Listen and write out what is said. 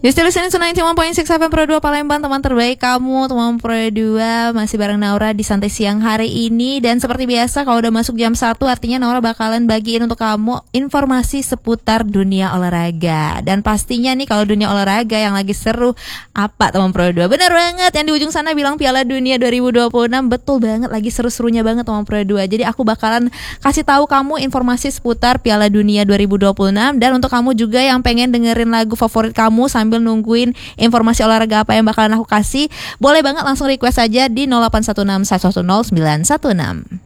You still listening to 91.6 FM Pro 2 Palembang, teman terbaik kamu, teman Pro 2. Masih bareng Naura di Santai Siang hari ini. Dan seperti biasa kalau udah masuk jam 1, artinya Naura bakalan bagiin untuk kamu informasi seputar dunia olahraga. Dan pastinya nih kalau dunia olahraga yang lagi seru apa teman Pro 2? Bener banget, yang di ujung sana bilang Piala Dunia 2026. Betul banget, lagi seru-serunya banget teman Pro 2. Jadi aku bakalan kasih tahu kamu informasi seputar Piala Dunia 2026. Dan untuk kamu juga yang pengen dengerin lagu favorit kamu sambil nungguin informasi olahraga apa yang bakalan aku kasih, boleh banget langsung request aja di 0816 110 916.